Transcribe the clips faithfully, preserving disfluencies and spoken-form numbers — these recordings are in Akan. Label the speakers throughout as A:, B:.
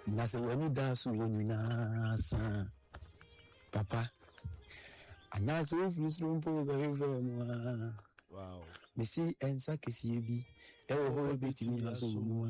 A: Nasa wani da su wani nasa papa anasa ofusrum po very very
B: wow
A: misi ensa kesi bi e wo ho betimi aso mu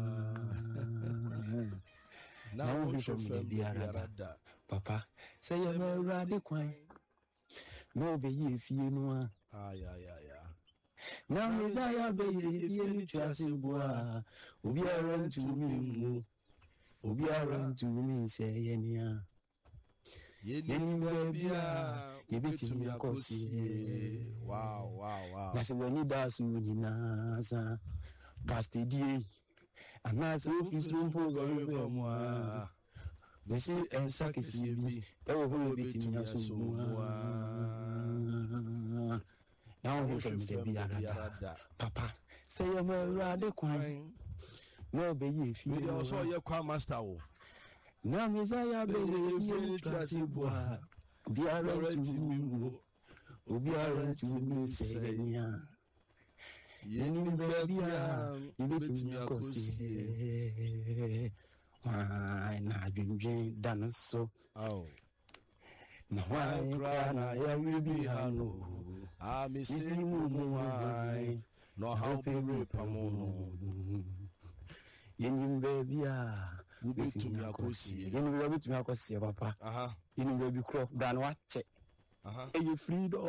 A: na wo bi from the biarada papa say you no rade kwan no be ye fie no a
B: ay ay ay
A: na mezaya be ye fie ni twase boa obi aran to me obi aran to me say yenia yeni bia ye betimi akosi
B: wow wow wow
A: na se wani da su nyina sa pastor die anasa ofisrum po go be mo a mesi ensa kesi bi e wo ho betimi aso mu now we from the biarada papa say you no rade kwan no be ye fi
B: we also ye kwa master wo
A: na mezaya be ye trase boa biara tu obi ara tu mi senya yeni bia ibetumi akosi ah na dwendwen dan so
B: oh
A: na why cry na ya ribi hano
B: ah misi mu why no how be repamono
A: yeni bia
B: ibetumi akosi
A: yeni bia ibetumi akosi papa
B: aha
A: yeni bia kro dan wache
B: aha
A: hey freedom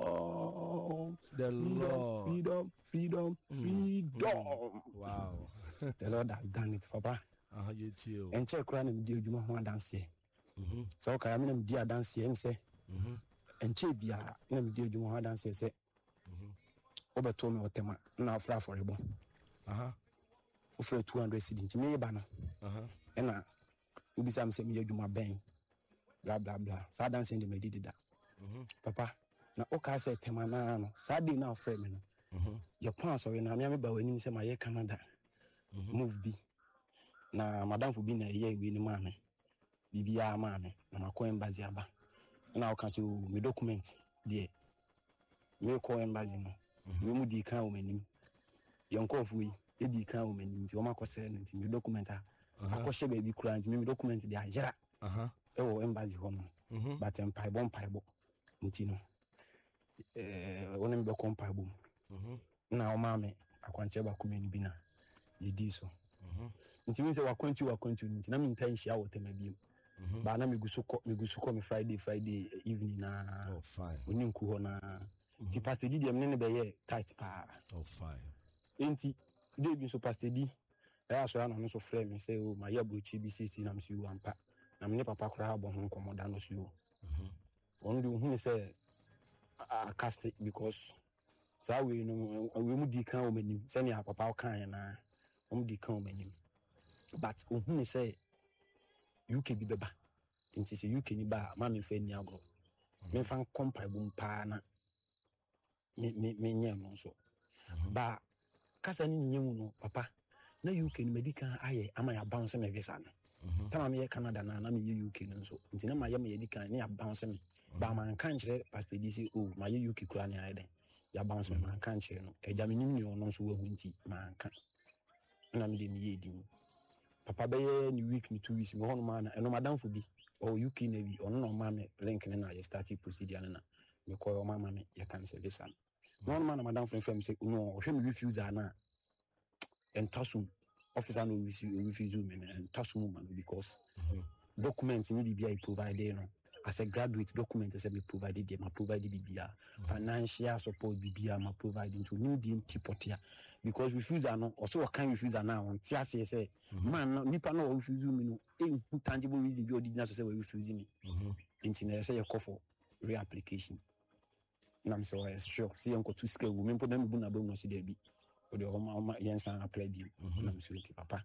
B: the Lord
A: freedom freedom freedom
B: wow
A: the Lord has done it papa
B: aha yetio
A: en che kra na mdi adwuma ho adanse mhm so ka ya me na mdi adanse em se mhm en che bia na mdi adwuma ho adanse se mhm obeto me otema na afra forebo aha ofre two hundred cedis me ba no aha ena ubisa me se me adwuma ben bla bla bla sa adanse ndi me didida mhm papa na oka se tema na no sa di na afra me no mhm ye plan so na me ba wani se ma ye Canada mhm move bi na madam fu bi na ye wi ni ma me bibia ma me na makọ embassy aba na o kan so me document there me ko embassy no me mu di kan o manim ye nko fu yi e di kan o manim ti o makọ se no ti me document a akọ she ba bi kura nti me document di ajira aha e wo embassy ho no but empai bon pai bo nti no eh wona me be ko pai bo mhm na o ma me akwanche ba kumeni bi na ye di so mhm nti mi se wa konti wa konti nti na mi ntan hia wo tema bi mhm ba na mi gusuko mi gusuko mi friday friday evening na
B: oh fine
A: oni nku ho na nti pastor di dem ne ne be ye tight pa
B: oh fine
A: nti dey bi so pastor di e aso ya no so frame mi say o ma ya brochi bi sixty na mi si ampa na me ne papa kura abo ho komoda no so mhm on do hu say a cast because so we no we mu di kan o manim say ne papa o kan na um di kan manim but ohun say U K bi beba nti say U K ni ba ma me fa ni agro me fa kompa bu mpa na me me me nyem no so ba kasa ni nyem no papa na U K ni medical aye ama ya bounce me visa na tama me Canada na na me U K no so nti na ma ya me medical ni ya bounce me ba man kan kire pastor D C o ma ye U K kura ni aye den ya bounce me man kan kire no e jam ni ni no so wa hu nti man kan na me de mi yedi papa be ni week ni two weeks me hono ma na eno madam fo bi o U K na bi ono no ma me link na na ye start procedure na me call o mama me ye cancel visa no no ma na madam friend friend say no o hwe me refuse ana entasum officer no refuse me entasum man because documents ni bibia I provide no as a graduate document say me provided them, I provided bibia mm-hmm. financial support bibia ma providing to need the tipotia because refuse are no also can refuse are now on tia say say man nipa no refuse me no intangible reason be ordinary say we refuse me mhm inti say you call for reapplication na me say sure see you go to scale we me put them bu na ba no see there bi o de o ma yensan apply bi na me say okay papa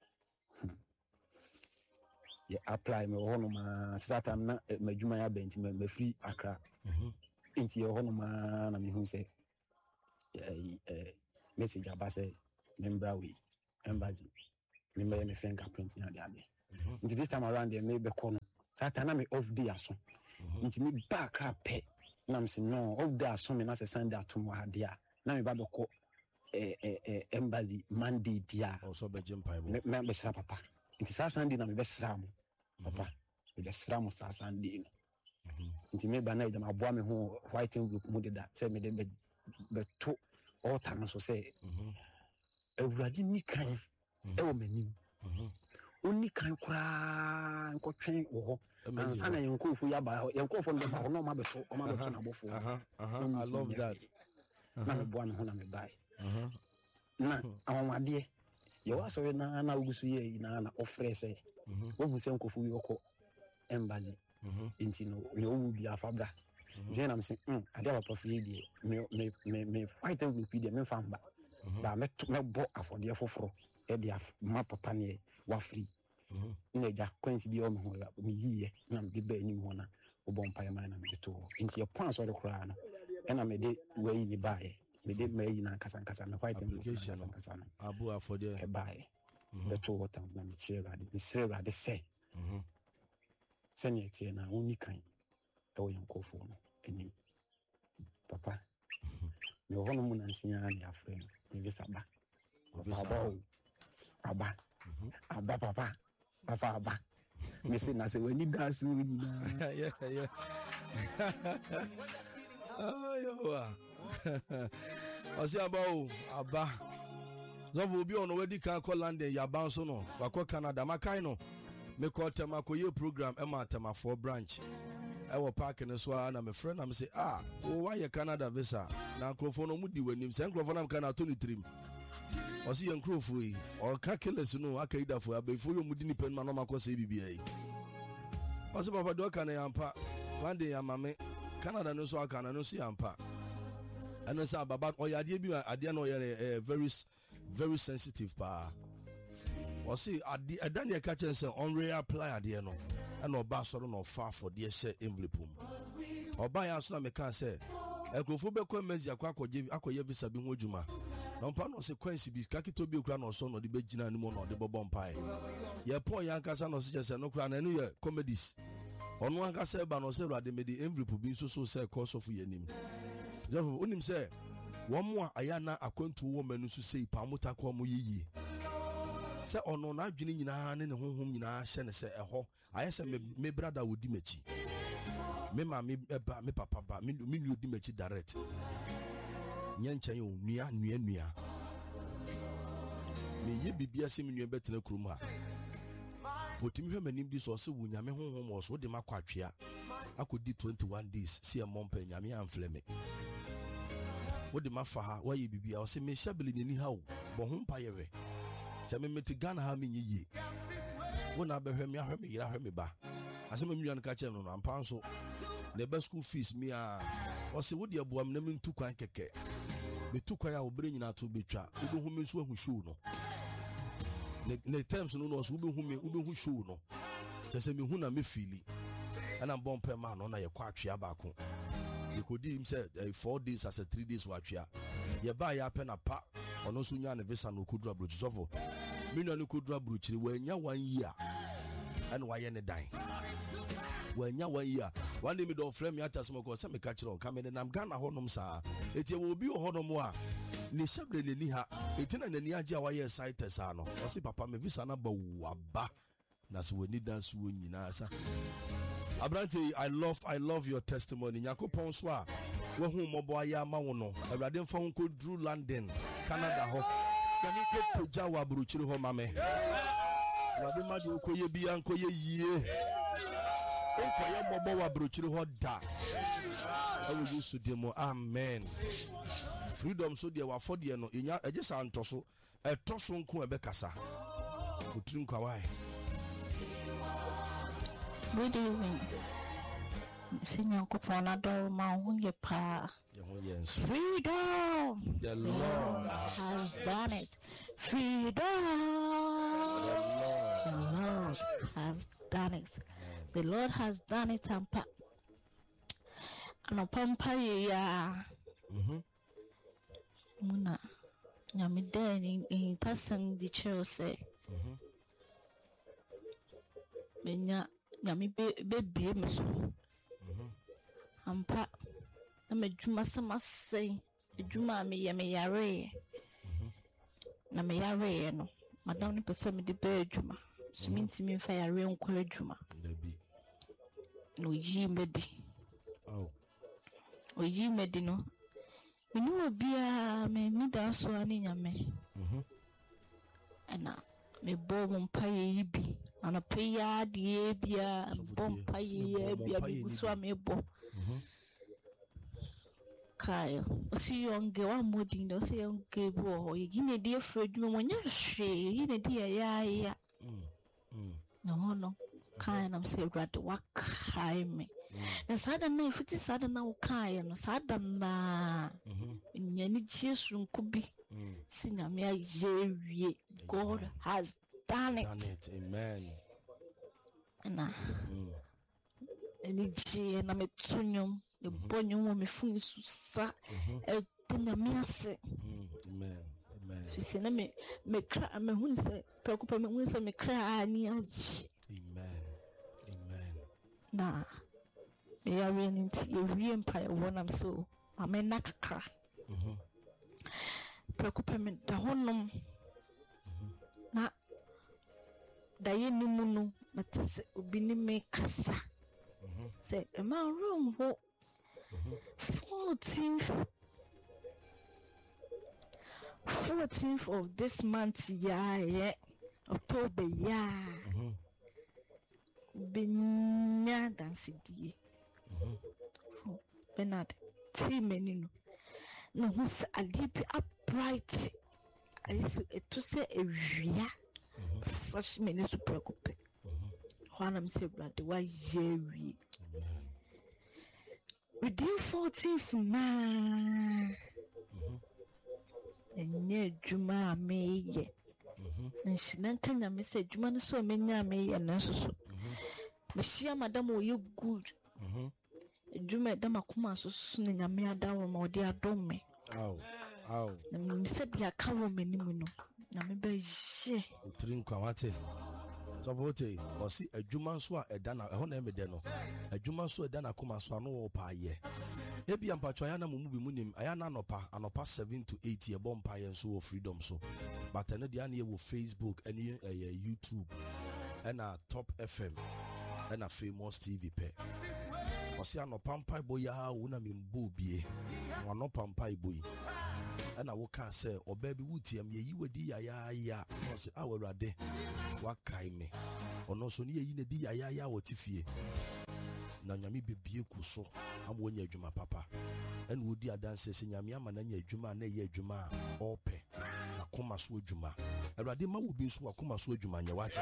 A: ye apply me hono ma sata na madwuma ya benti me free Accra mhm enti ye hono ma na me hu say eh eh message abase member we embassy member me fingerprint na dia be enti this time around there me be kono sata na me off day aso enti me back up pe na me say no off day aso me na say Sunday atom ha dia na me ba be ko eh eh embassy Monday dia
B: also be jump paibo
A: me be sra papa nti saa Sunday na me be sra mo papa me be sra mo saa Sunday no nti me ba na ida maboa me ho white envelope mu de da say me de be to altar no so say Ewurade ni kan e wo manim oni kan kura nkotwen wo ho ansa na yenkofo ya ba yenkofo no ba ho no ma beto o ma beto na bofo
B: aha aha I love that
A: na me boa no ho na me bai aha na awamade ye wa so na na ugusu ye na na ofre say wo hu se nkofo wi okọ embassy nti no le owu bi afabra je na me se mm ade wa prof ye die me me me fight with people me famba ba me me bo afode foforo e dia ma papa ne wa free na ja kwansi bi o me ho la me yiye na me be anim ho na obo mpa ya na me to nti e pon so de kura no e na me de we ni bae me de me yi na kasa kasa na fight
B: application
A: kasa na
B: abu afode
A: e bae be to what am na me chira de me chira de say mhm se ne tie na oni kan e wo yankofo no anim papa me ho no mu na nsia na afre no me saba aba aba aba papa papa aba me say na say when you dance we na
B: yeah yeah oh yo osi aba o aba zovo obi ono wedi kan ko London ya ban so no wakọ Canada makai no me ko tema ko ye program e ma tema for branch e wo park ne so na me friend na me say ah wo wa ye Canada visa na nkrofo no mu di wanim se nkrofo na mka na to ni trim osi ye nkrofo yi o ka keles no aka idafo abefo yo mu di ni pen ma no makọ se bibia yi osi papa do ka na yampa London ya mame Canada no so aka na no so yampa and say baba oyade bi ade na oyere very very sensitive pa o say ade adan ye ka chen say on reapply ade no and oba soro no fa for de share envelope mu oba ya so na me kan say ekrofo be ko mezi akwa akoje akoye visa bi ho adwuma na mpa no sequence bi kakito bi okura no so no de begina ni mo no de bobo mpa ye pon yan kasa no se se no kura na enu ye comedies onu an kasa ba no se rade me de envelope bi so so say course of yenim Jafo unim say wo mo ayana akwantu wo manu so sei pa mota ko mo yiyi se ono na adwene nyina ne ne honhom nyina hye ne se eho aye se me brother wodi machi me ma me ba me papa ba me me nu odi machi direct nyanchan yo nua nua nua me ye bibia se me nua betena kurum ha otimi hwe manim di so se wo nyame honhom wo so de makwatwea akodi twenty-one days see a mompa nyame amfleme wodi mafa ha waye bibia o se me shabele ni ha wo bo ho mpa yewe se me meti Ghana ha me yiye wona behwe me ahwe me yira ahwe me ba ase me nwan ka che no no ampa nso le ba school fees me a o se wodi aboam na me ntu kwan keke me tu kwan a obre nyina to betwa wo hu me nso ahu show no ne ne terms no no so wo hu me wo hu show no che se me hu na me fili ana bompa ma no na ye kwa atwea ba ko ye kodi him say uh, four days as a three days wa atwea ye ba ya pe na pa ono so nya ne visa no kodura brochi sofo me no ne kodura brochi we nya one year and wa ye ne dan we nya one year one day me do frame ya tasmo ko se me ka kire on ka me nam Ghana honom sa eti we obi honom a ni shabre le ni ha eti na nani age a wa ye site sa no o se papa me visa na ba waba na so we ni dan so nyina sa Abrante, I love I love your testimony. Yakopon so a wo hu mobo aya ma wo no. Awurade mfa ho ko Drew London, Canada ho. Yami ko poja wa buruchiri ho mame. Awurade ma de okoye bia nkoye yie. Onkoye mobo wa buruchiri ho da. Awu Yesu de mo amen. Freedom so de wa fo de no enya ejesa ntoso. Etoso nko ebe kasa. Otiri nkwa wai.
C: Good evening. Senior Kupona do Mauye Pa. Freedom.
B: The Lord
C: has done it. Freedom. The Lord has done it. The Lord has done it. Ampa. Ano pampa ya.
B: Mhm.
C: Muna. Nyamide ni in tasang di chose.
B: Mhm.
C: Menya nyami be be me so mhm ampa na medwuma samasei edwuma me ye me yare mhm na me yare no madam ni pese me de be edwuma so mentimi mfa yare nkɔ adwuma
B: Dabi.
C: na oyi medi
B: Oh.
C: oyi medi no meni obia me ni da so ani nyame
B: Mhm.
C: ɛna mebɔ mo mpaeɛ yi bi anɔpa yi adeɛ bia mebɔ mpaeɛ yi bia bigu so a mebɔ
B: Mhm.
C: kae ɔsi yɔnge wammɔdin dɛ ɔsi yɔnge bi wɔ hɔ yɛgi na ɛdi afiri adwuma mu ɔnyɛ hwee yi na ɛdi yɛyɛayɛ
B: Mm. Mm.
C: na hɔ no kae nam sɛ awurade wakae me na saa da no ɛfiti saa da no a wokaeɛ no saa da naa
B: Mhm.
C: nyane gye soronko bi
B: Mm.
C: sɛ nyame ayɛ awie God has done
B: Done
C: it
B: it. Amen.
C: ɛna
B: Mm.
C: ɛne gyeeɛ na meto nnwom mebɔ nnwom wɔ me fone so sa ɛbɔ nyame ase
B: Mm. Amen. Amen.
C: fisi na me mekra mehu sɛ prɛko pɛ mehu sɛ mekra ani agye
B: Amen. Amen.
C: na meyare no nti yɛwie mpaeɛwɔ nam so ma mena kakra
B: Mhm.
C: prɛko pɛ meda hɔnom na daeɛ no mu no mete sɛ obi ne me kasa sɛ ɛma room hɔ fourteenth fourteenth of this month yɛayɛ October yaa
B: Mhm.
C: benya dansedie Bernard tii m'ani no na ho sɛ adeɛ bi abright ayɛ sɛ ɛto sɛ awia fresh m'ani so prɛko pɛ hɔ anam sɛ awurade wayɛ awie within fourteenth naa ɛnyɛ adwuma a meyɛ na nhyina nka nyame sɛ adwuma no so a menya a meyɛ no nso so mehyia madam a ɔyɛ good
B: Mhm.
C: adwuma ɛda makoma so so na nyame ada wɔ ma ɔde adom me
B: Ow. Ow.
C: na menim sɛ deɛ aka wɔ m'anim no nyame bɛyɛ
B: Otiri nkwa wate. Sɔfo wote ɔsi adwuma nso a ɛda na ɛhɔ na ɛmɛdɛ no. Adwuma nso a ɛda na koma so ano wɔ pa ayɛ. Ebi ampatwa ya na mo mu bi mu nim aya na anɔpa anɔpa seven to eight yɛ bɔ mpa yɛ nso wɔ freedom so. But ɛno deɛ ana yɛ wɔ Facebook ɛne ɛyɛ YouTube ɛna Top F M ɛna Famous T V pɛ. Ɔsi anɔpa mpa bɔ ya wo na membo bie. Anɔpa mpa bɔ yi. Ɛna woka sɛ ɔbaa bi wotiam yɛyi wadi yayaaya na ɔsɛ a Awurade wakae me ɔno nso ne yɛyi na di yayaaya wɔ te fie na nyame bebie ku so ama wɔnya adwuma papa ɛna wɔdi adanse sɛ nyame ama na nya adwuma a na ɛyɛ adwuma a ɔpɛ na koma so adwuma Awurade ma wo bi nso wakoma so adwuma nyɛ wate.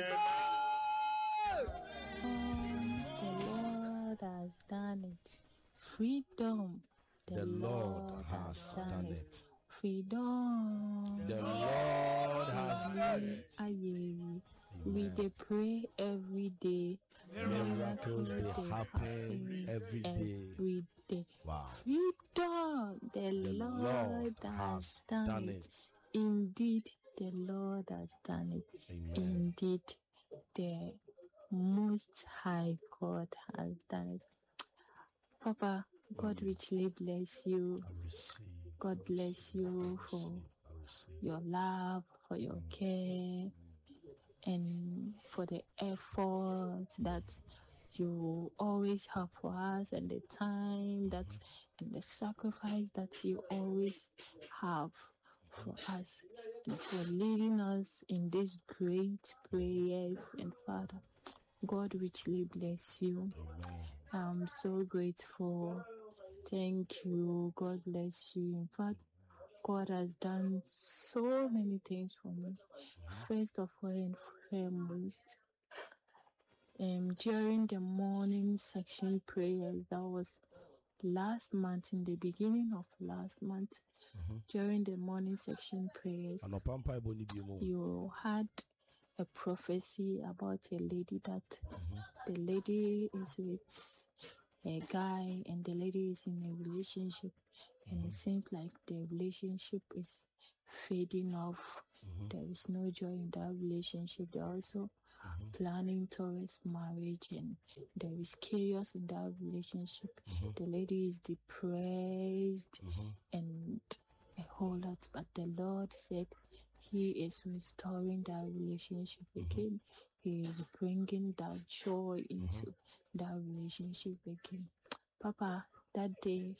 C: The Lord has done it. Freedom.
B: The Lord has done it.
C: Freedom.
B: The Lord has done it.
C: Aye. We dey pray every day.
B: Miracles they happen every day.
C: Every day.
B: Wow.
C: Freedom. The,
B: The
C: Lord,
B: Lord
C: has
B: has
C: done,
B: done
C: it.
B: it.
C: Indeed, the Lord has done it.
B: Amen.
C: Indeed, the Most High God has done it. Papa, God richly bless you.
B: I receive.
C: God bless you for
B: I receive.
C: your love, for your care, and for the effort that you always have for us, and the time that and the sacrifice that you always have for us, and for leading us in these great prayers. And Father, God richly bless you.
B: Amen.
C: I'm so grateful. Thank you. God bless you. In fact, God has done so many things for me. First of all and foremost, um, during the morning section prayers, that was last month, in the beginning of last month, during the morning section prayers,
B: Anɔpa mpaebɔ ne bi mu.
C: you had a prophecy about a lady that the lady is with a guy and the lady is in a relationship, and it seems like the relationship is fading off. There is no joy in that relationship. They're also planning towards marriage, and there is chaos in that relationship. The lady is depressed and a whole lot, but the Lord said He is restoring that relationship
B: Mm-hmm.
C: again. He is bringing that joy into that relationship again. Papa, that day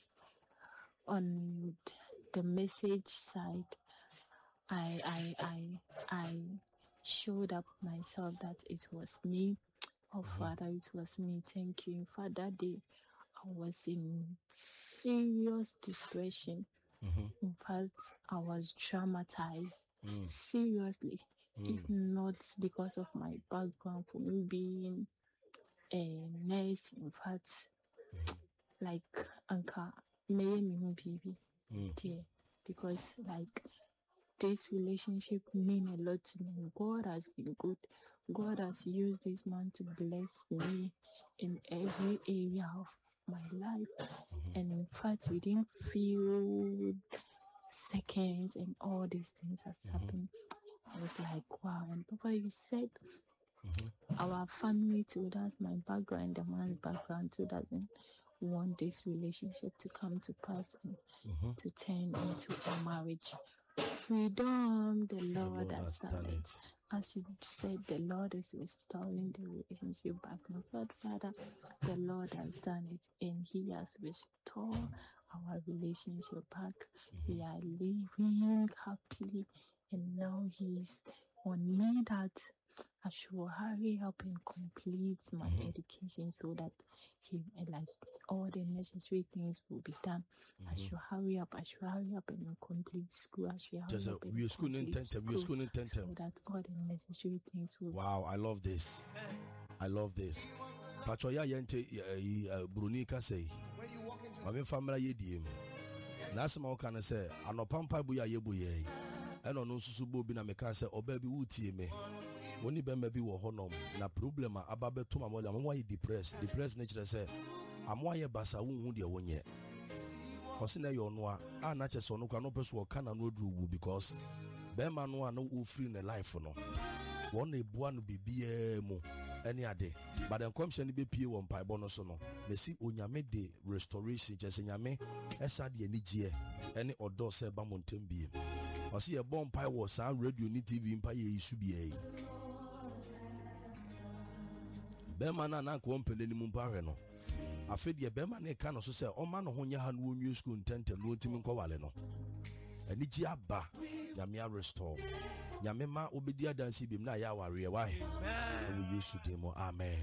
C: on the message side, I I I I showed up myself that it was me. Oh Father, it was me. Thank you. In fact, that day I was in serious depression.
B: Mm-hmm.
C: In fact, I was traumatized.
B: Mm.
C: Seriously.
B: Mm.
C: If not because of my background for me being a nurse, in fact, like Anka, may me baby,
B: Mm.
C: dear, because like this relationship mean a lot to me. God has been good. God has used this man to bless me in every area of my life. And in fact, we didn't feel seconds and all these things has happened. I was like, wow. And Papa, you said our family too, that's my background, the man's background too, doesn't want this relationship to come to pass and to turn into a marriage. Freedom, the Lord,
B: Lord
C: has
B: has
C: done
B: done
C: it.
B: it.
C: As he said, the Lord is restoring the relationship back. And third, Father, the Lord has done it, and He has restored our relationship back. We are living happily, and now He's on me that I should hurry up and complete my education so that He, like, all the necessary things will be done. I should hurry up. I should hurry up and complete school. I should hurry
B: Just
C: up
B: uh,
C: and
B: we are school in
C: complete
B: tentem. We are school in
C: so
B: tentem.
C: that all the necessary things will
B: Wow, I love this. I love this. Patroya yente Bruni Kasei. Mame family ye diem. Nasema o kana se anopampa bu ya yebu ye. Eno no susu bo bi na meka se oba bi wutie me. Woni be ma bi wo honom na problem aba beto ma mo la mo depressed. Depressed nature se amo aye basa wu hu de wonye. Osina yo no a na che so no kwa no peso o kana no odru because be ma no a no wo free in life no. One ebua no bibie mu any ade but then come shani be pie won paibo no so no me si onyame de restoration je se nyame esa de ani gie any odo se ba montem biem o se ye bon pai wo sa radio ni tv mpa ye isu bie be ma na na ko mpele ni mu mpa hwe no afedi be ma na ka no so se o ma no ho nya ha no onwie school tentem no ntimi nko wale no ani gie aba nyame a restore nyame ma obedi adansi bim na ya ware why we yesu demo amen.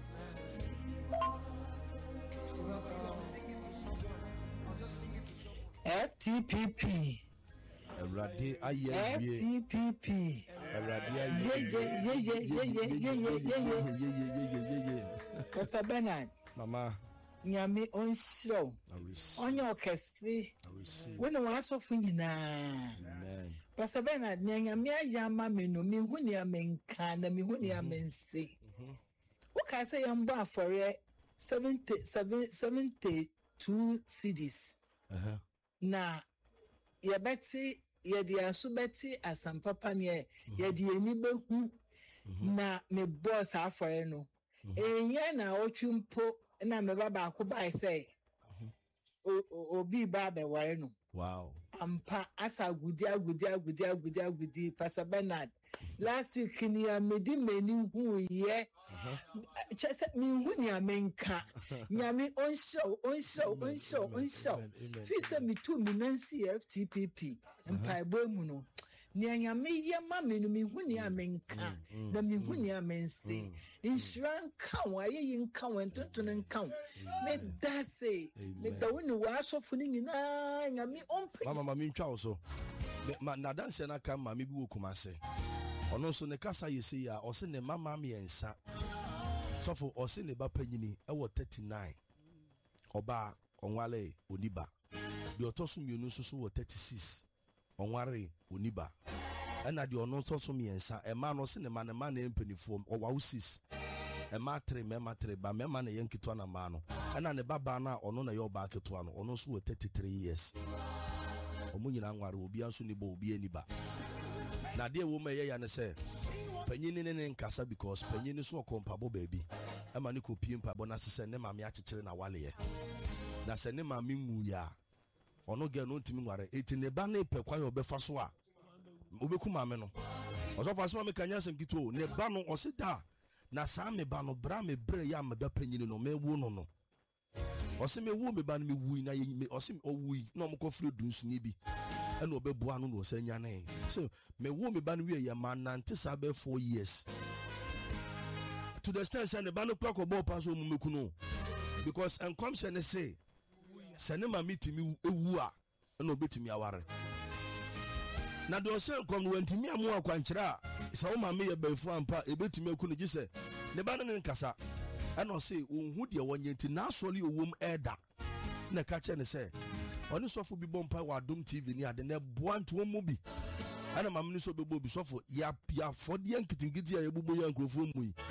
D: F T P P
B: Erade aye
D: F T P P
B: Erade
D: ye ye ye ye ye ye ye ye ye ye Pastor Bernard
B: mama
D: nyame onhiro
B: I receive
D: onye okese
B: I receive
D: when wa asofo nyina
B: amen.
D: Pastor Bernard nyame ayama me no me hu ne amenka na me hu ne amense wo ka say yamba afore seventy-seven seventy-two cedis
B: uh-huh
D: na yebeti yedi aso beti asampapa ne yedi eni behu na me boss afore no enye na otwumpo na me baba ko bai say obi ba be ware no
B: wow
D: ampa asa agudi agudi agudi agudi agudi Pastor Bernard last week ni amedi meni hu ye chese mi hu ni amenka nyame onshow onshow onshow onshow fi se mi tu mi nansi F T P P mpa ebo mu no ni nyame ye ma me no mi hu ni amenka na mi hu ni amense insurance kan wa ye yin kan wa tonton kan me da say me da woni wa asofo ni nyina nyame ompe
B: mama mama ntwa so ma na dance na kan mama bi wo kumase ono so ne kasa yesi ya o se ne mama me ensa sofo o se ne ba panyini e wo thirty-nine oba onwale oniba de otoso mienu so so wo thirty-six onware oniba ena de ono so so me ensa e ma no se ne ma ne ma na empanifo o wa six e ma three me ma three ba me ma na yenkito na ma no ena ne baba na ono na yo ba keto no ono so wo thirty-three years omo nyina nware obi anso ni bo obi ani ba na de wo meye ya ne se panyini ne ne nkasa because panyini so okompa bo baby e ma ne ko pie mpa bo na se ne ma me akekere na wale ye na se ne ma me nwu ya ono ge no ntimi nware eti ne ba na epekwa yo befa so a obeku maame no osofo asema me kanya sem kito ne ba no osida na saa me ba no bra me bre ya me ba panyini no me wo no no ose me wo me ba no me wui na ye ose owui na omko fre dunsu ni bi ena obebua no no osanya na so me wo me ba no wie ye ma nante sa be four years to the extent say ne ba no kwako bo pass o mumeku no because enkom se ne say se ne ma mitimi ewu a ena obetimi aware na de ose enkom no wantimi amu akwankyera se wo ma me ye bafu ampa ebetimi aku no gise ne ba no ne nkasa ena say onhu de wonyenti na asoli owom eda na ka che ne say oni sofo bi bompa wa Adom T V ni ade na boanto mu bi ana mamni so bebo bi sofo ya ya fodie nkitingiti ya yebubo ya nkrofo mu yi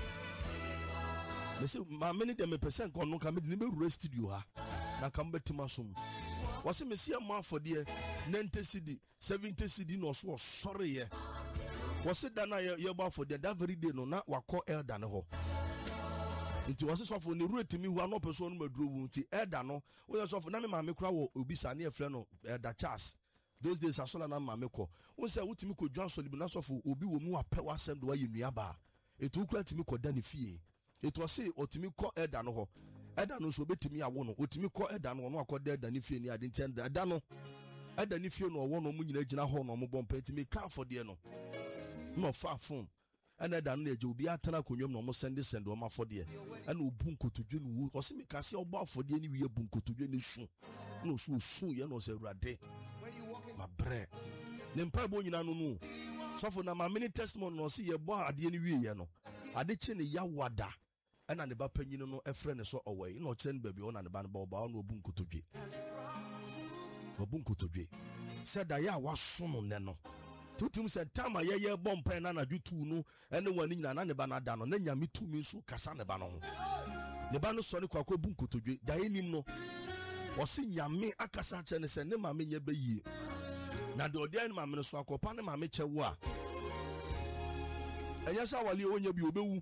B: mese mamni de me percent kon no ka me de be studio ha na ka mbetima som wase mesi am afodie ninety cedi seventy cedi no so sorry ye wase da na ye ba afodie that very day no na wakọ elder ne ho nti wase sofo ne ruetimi hu ano person no maduro wu nti elder no wo sofo na me ma me kra wo obi sa ne efre no elder Charles those days asola na ma me ko wo se wutimi ko dwan solibi na sofo obi wo mu apɛ wasem do wa yenua ba etu kra timi ko da ne fie etu se otimi ko elder no ho elder no so betimi awo no otimi ko elder no no akɔda elder ne fie ni ade nti elder no elder ne fie no wo no mu nyina gina ho no mo bɔ mpɛtimi ka afɔde no no fa phone and then they will be at Tanakunum no more send this and Oma for dear. And Ubunku to Jun, or see me cassie about for the any bunku to Jenny soon. No, so soon, you know, say Rade. My bread. Then Pabo, you know, so for now, my many testimony, no see a bar at the any way, you know. I did chain a yawada. And on the bapen, you know, a friend is so away, no send baby on and the band bob, no bunku to J. Bunku to J. Said I was soon, no. Tutum said tama ye ye bomb pen na ju tu no ene wani na na ne ba na da no na nyame tu mi so kasa ne ba no ne ba no so ne kwakọ bunkotodwe da enim no o se nyame akasa che ne se ne ma me nya ba yie na de odi ene ma me so akopa ne ma me che wo a enya sha wale onya bi obewu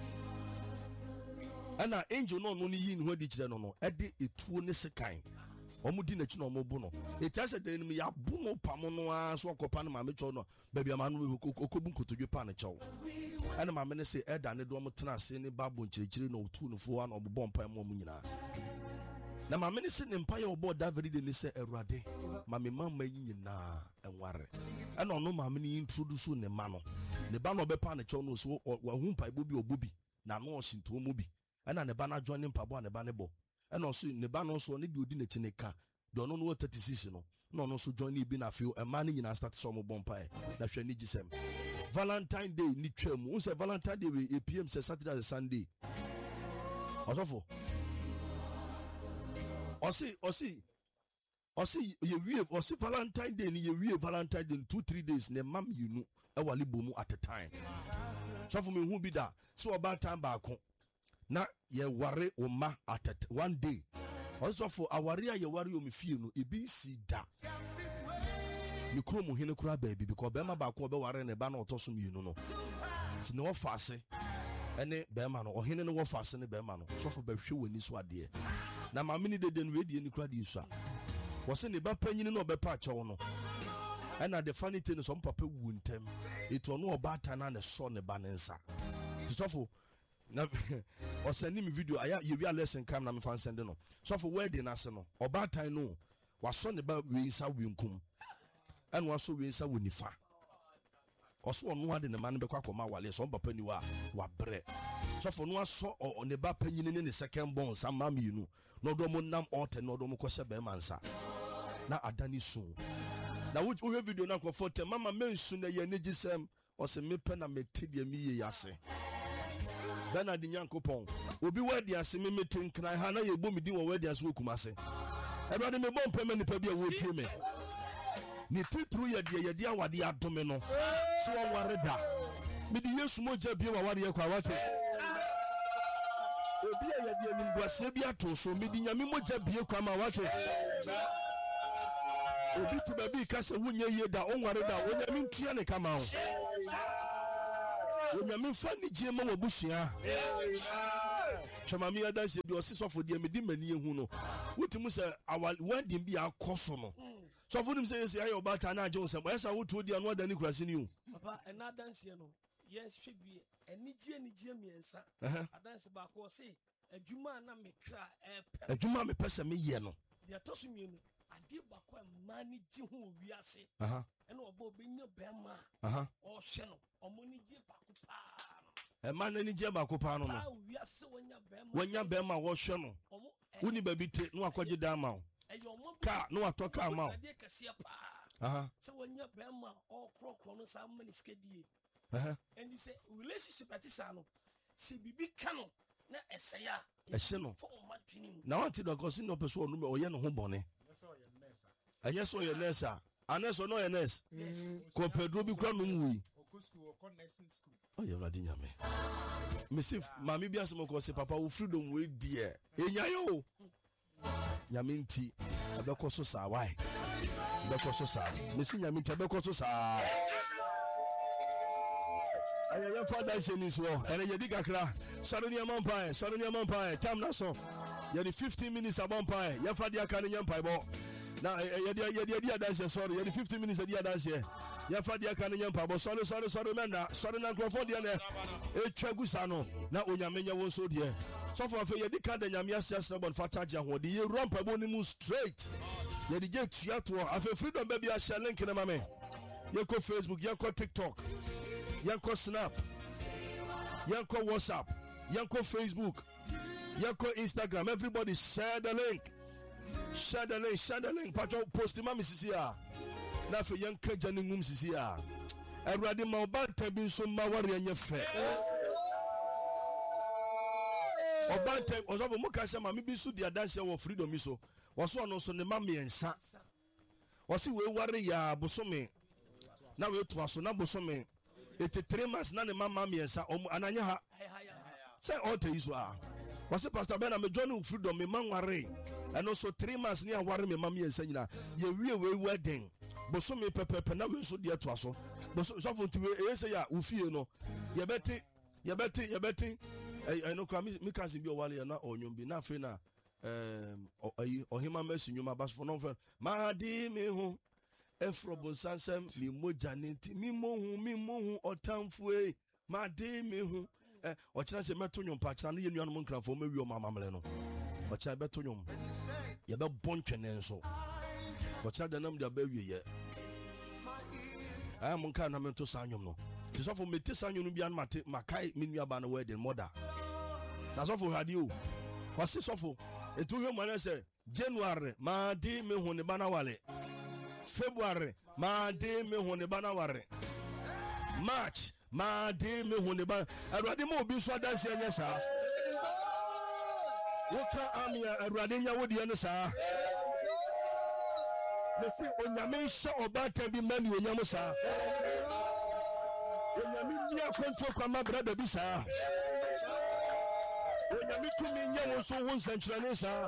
B: ana angel no no ni yi ni ho di kire no no e de etuo ne sekan omudi na chi no mo bu no e tia se den mi ya bu no pam no a so okopa na ma me cho no ba bia ma no okobu nkotodwe pa na chew ana ma me ne se eda ne do mo tena se ne babo nchirikiri no otu no fo na obbo mpa mo mu nyina na ma me ne se ne mpa ya obo David ne se Awurade ma me mamma yi nyina enware ana ono ma me ne introduce ne ma no ne ba no be pa na chew no so wa hu mpa ibo bi obo bi na no osinto mo bi ana ne ba na join ne mpa bo ne ba ne bo and also ne ba no so ne di odi na chineka do no no thirty-six no no no so join ni bi na feel a man nyina start so mo bompa e na hwe ni gisem Valentine Day ni twam un say Valentine Day we eight p m say Saturday and Sunday osofo osi osi osi ye wie osi Valentine Day ni ye wie Valentine Day two three days ne mam yinu e wale bomu at a time so for me hu bi da so about time ba ko na ye ware o ma at one day also for aware ye ware o me fie no e bi si da ni kro mu hene kura baby because be ma ba ko be ware ne ba na otoso mi no no si no fase ene be ma no o hene no wo fase ne be ma no so for be hwe wani so ade na ma mini de de no we die ni kura di so a wo se ne ba panyini no be pa chewo no ena the funny thing is some papa wu ntem eto no oba ta na ne so ne ba ne nsa ti so for na o send me video aya ye wi lesson cam na me fan send no so for wedding ase no oba tan no wa so ne ba we nsa we nkum en wa so we nsa we nifa o so no ade ne man be kwa koma wale so papa ni wa wa bre so for no so o ne ba panyini ne second born sa mam yinu no do mo nam altar no do mo ko se be mansa na adani so na wo video na ko foto mama mensu na ye ne gisem o se me pe na me tedie mi ye yase Bernard Nyankopon obi wadi ase me metin kran ha na ye bo medi wo wadi ase okumase Everybody me bom pe me ni pa bia wo tie me ni titru ye de ye de awade adome no so ware da medi Yesu mo ja bia ware ye kwa wate obi ye de ni ngwase bia to so medi nyame mo ja bia kwa ma wate obi tu ba bi ka se wonye ye da onware da wonyame ntua ne kama ho Onyame fa ni je ma wabusia Chamami adanse bi osisofo de medi mani ehu no wotimu se awal wedding bi akoso no So for him say yes, I about Tana Johnson. But yes, I would told you and what the Nicholas in you.
E: Papa, and I dance, you know. Yes, should be a Niji and Niji and son.
B: Uh-huh.
E: I dance about or say a Juma and me cry
B: a Juma me person me yeno.
E: They are tossing me. I did back when money Jimu we are say.
B: Uh huh.
E: And about being your bema.
B: Uh huh.
E: Or Sheno or Money Jibakupa.
B: A man any jeba copano.
E: We are so when your bema.
B: When your bema was Sheno. Uni baby take no aquaji dama. Car no talk amount. Uh huh. So when your bema all crock on some many skedi. Uh huh.
E: And he said, relationship at this ano. See, be canon. Na esaya.
B: Eseno. Now until the cousin no person no or yen home bonnet. And yes, or your nessa. Unless or no your nest.
E: Yes.
B: Co Pedro be cramming. Oh, you're not in me. Miss Mammy Biasmo say, Papa, will freedom with dear. Enyayo Yaminti, a becoso sa. Why? Becoso sa. Missing Yaminta becoso sa. I am father in this war, and I dig a crack. Suddenly a vampire, suddenly a vampire. Time Nasso. You're the fifteen minutes a vampire. Your father can in Empire. Now, you're dancing, sorry, you're the fifteen minutes a year dance here. Your father can in Empire. Sorry, sorry, sorry, man. Sorry, Nancrophone, a Tragusano. Now, when you mean you won't so dear. So for you, the card and Yamia Sassaban Fataja, what the year rump a bonus straight. You're the jet Seattle. I feel freedom, baby. I shall link in a mammy. You call Facebook, you call TikTok. Yanko Snap, Yanko WhatsApp, Yanko Facebook, Yanko Instagram. Everybody share the link. Share the link. Share the link. Patro post him, Missus Sia. Now for Yanko Janingum Sia. Everybody, my bad time so my warrior and your fair. Or bad time was over Mokasama, maybe so the dance of freedom. So was one also the mammy and son. Was he will worry ya Bosome? Now it was so number some. It's three months now. The mama me and sa um ananya ha. Say all to Israel. Was it Pastor Ben? I'm a John freedom. Me man worry. And also three months near worry me mommy and say na. You real way wedding. But so me pepe pepe now we so dear to us. But so so for to we say ya ufi you know. You better you better you better. I know come me can't be a wali na or you be na fe na um or him a mess in your bas for no friend. Ma di me home. Efro bonsansem mi moja nti mi mohu mi mohu otamfue ma de me hu eh o kira se meto nwom pa kira no ye nuanom nkrafo ma wi o mama mle no o kira beto nwom ye be bontwene nso o kira de nam de ba wi ye ah mon kan na mento sa nwom no ti so for meti sa nwom bia no mate makai mi nua ba no wedding mother na so for radio o se so for etu hwe mo na se January ma de me hu ne bana wale February, ma de me hone bana ware. March, ma de me hone bana. Erade mo obi so dance anya sa. Woka amia erade nya wodi ene sa. Me si onyame hye obata bi mani onyam sa. Onyame ni akonto kwa ma brother bi sa. Onyame tumi nya wo so won santrane sa.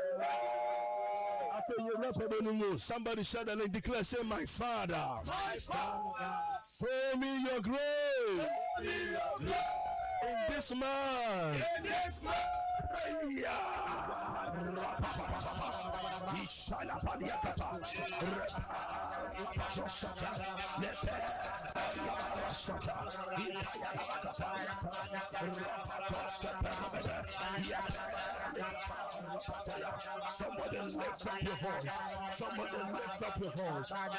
B: Somebody shout and declare, say, my Father, my Father, show me your grace in this man. In this man. Somebody lift up your voice. Somebody lift up your voice.